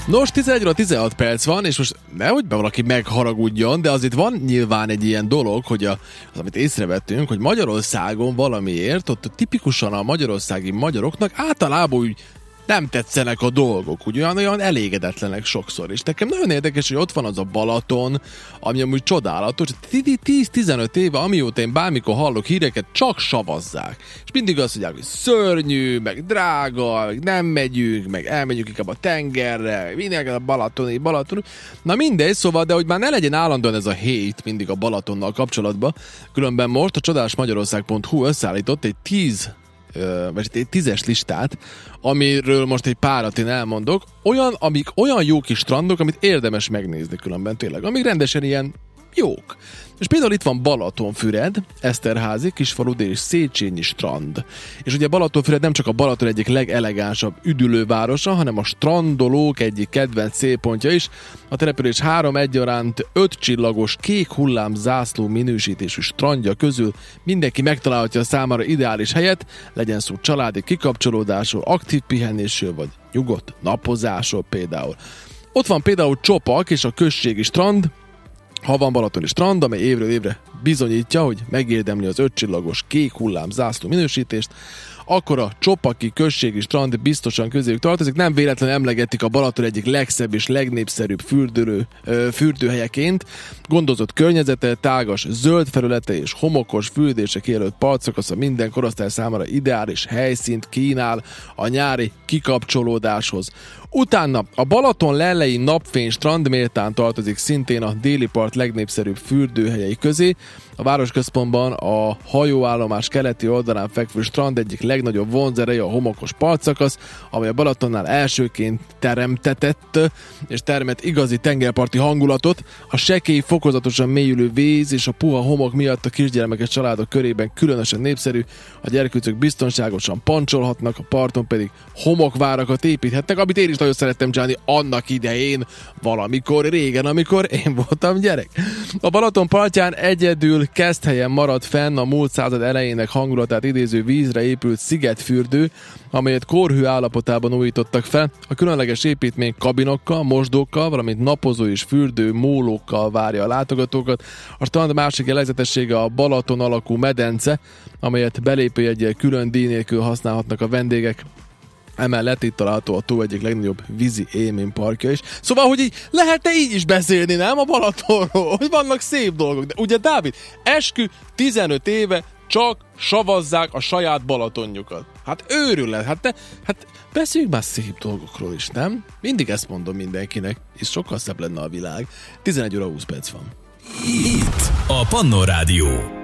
Nos, 11-16 perc van, és most nehogy be valaki megharagudjon, de azért van nyilván egy ilyen dolog, hogy az, amit észrevettünk, hogy Magyarországon valamiért, ott tipikusan a magyarországi magyaroknak általában úgy nem tetszenek a dolgok, úgy olyan elégedetlenek sokszor. És nekem nagyon érdekes, hogy ott van az a Balaton, ami amúgy csodálatos. 10-15 éve, amióta én bármikor hallok híreket, csak savazzák. És mindig azt mondják, hogy szörnyű, meg drága, meg nem megyünk, meg elmegyünk inkább a tengerre, mindenki a Balatoni. Na mindegy, szóval, de hogy már ne legyen állandóan ez a hate mindig a Balatonnal kapcsolatban. Különben most a csodásmagyarország.hu összeállított egy 10-es listát, amiről most egy párat én elmondok, amik olyan jó kis strandok, amit érdemes megnézni különben tényleg, amik rendesen ilyen jók. És például itt van Balatonfüred, Eszterházi, Kisfaludy és Széchenyi strand. És ugye Balatonfüred nem csak a Balaton egyik legelegánsabb üdülővárosa, hanem a strandolók egyik kedvenc célpontja is. A település 3 egyaránt 5 csillagos kék hullám zászló minősítésű strandja közül mindenki megtalálhatja a számára ideális helyet, legyen szó családi kikapcsolódásról, aktív pihenésről vagy nyugodt napozásról például. Ott van például Csopak és a községi strand, Havan Balatoni strand, amely évről évre bizonyítja, hogy megérdemli az 5 csillagos kék hullám zászló minősítést, akkor a Csopaki községi strand biztosan közéjük tartozik. Nem véletlenül emlegetik a Balaton egyik legszebb és legnépszerűbb fürdőhelyeként. Gondozott környezete, tágas zöld felülete és homokos fürdések jelölt partszakasza minden korosztály számára ideális helyszínt kínál a nyári kikapcsolódáshoz. Utána a Balaton lellei napfény strand méltán tartozik szintén a déli part legnépszerűbb fürdőhelyei közé. A városközpontban a hajóállomás keleti oldalán fekvő strand egyik legnagyobb vonzereje a homokos partszakasz, amely a Balatonnál elsőként teremtetett és termett igazi tengerparti hangulatot. A sekély, fokozatosan mélyülő víz és a puha homok miatt a kisgyermekes családok körében különösen népszerű. A gyerkőcök biztonságosan pancsolhatnak, a parton pedig homokvárakat építhetnek, amit én is nagyon szerettem csinálni annak idején, valamikor régen, amikor én voltam gyerek. A Balaton partján egyedül Keszthelyen maradt fenn a múlt század elejének hangulatát idéző vízre épült szigetfürdő, amelyet kórhű állapotában újítottak fel. A különleges építmény kabinokkal, mosdókkal, valamint napozó és fürdő mólókkal várja a látogatókat. A strand másik jellegzetessége a Balaton alakú medence, amelyet belépőjeggyel külön díj nélkül használhatnak a vendégek. Emellett itt található a tó egyik legnagyobb vízi élményparkja is. Szóval, hogy így lehetne így is beszélni, nem? A Balatonról, hogy vannak szép dolgok. De ugye, Dávid, eskü 15 éve csak savazzák a saját Balatonjukat. Hát őrület, hát beszéljünk már szép dolgokról is, nem? Mindig ezt mondom mindenkinek, és sokkal szebb lenne a világ. 11 óra 20 perc van. Itt a Pannó Rádió.